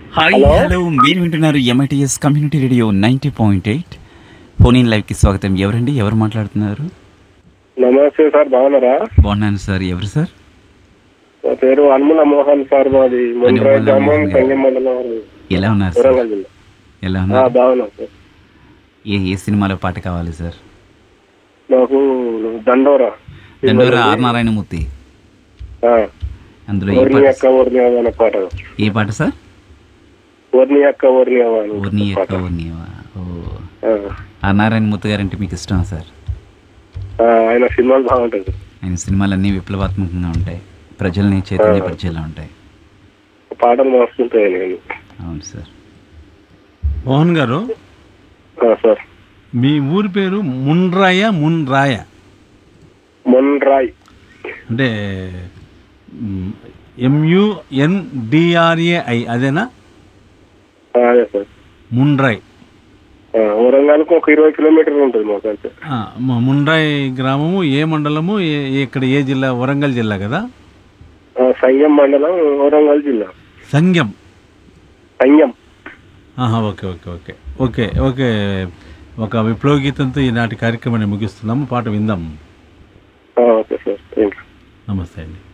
Hi hello hello మీరు వింటున్నారు MITS community radio 90.8 phone in లైవ్కి స్వాగతం. ఎవరండి, ఎవరు మాట్లాడుతున్నారు? నమస్తే సార్, బాగున్నారా? బాగున్నాను సార్. ఎవరు సార్? నా పేరు అన్ముల మోహన్ సార్, మాది ముండ్రాయి అనుమల గ్రామం, మోహన్ గారు, సంగం మండలం, ఎలా ఉన్నారు సార్? వరంగల్ జిల్లా. ఎలా ఉన్నారు? బాగున్నాం సార్. ఏ సినిమాలో పాట కావాలి సార్? నాకు దండోరా సినిమా దండోరా నుండి, ఆర్ నారాయణమూర్తి. ఆ, అందులో ఏ ఓర్ని పాట అక్క ఓర్ని అవ్వ అనే పాట. ఏ పాట సార్? ఓర్ని అక్క ఓర్ని అవ్వ అని ఊర్ని ఉంటుంది పాట. ఎక్క ఊర్నివా. ఓ, ఆ, ఆర్ నారాయణమూర్తి గారు అంటే మీకు ఇష్టం సార్? ఆయన సినిమాలు బాగుంటుంది. ఆయన సినిమాలన్నీ విప్లవాత్మకంగా ఉంటాయి, ప్రజల్ని చైతన్యపరిచేలా ఉంటాయి. పాటలు మస్తుంటాయి నేను. అవును సార్. మోహన్ గారు, సార్, మీ ఊరి పేరు మున్రాయ మొన్రాయ్. అంటే MUNDRAI, అదేనా? అదే సార్. మున్రాయ్. వరంగల్కు ఒక 20 కిలోమీటర్లు ఉంటుంది మాకు అంతే. మున్రాయ్ గ్రామము ఏ మండలము, ఇక్కడ ఏ జిల్లా? వరంగల్ జిల్లా కదా? సంగం మండలం, వరంగల్ జిల్లా. సంగం. సంగం. Okay okay okay okay okay. ఒక విప్లవ గీతంతో ఈనాటి కార్యక్రమాన్ని ముగిస్తున్నాము. పాట విందాం. Okay sir, thank you. నమస్తే అండి.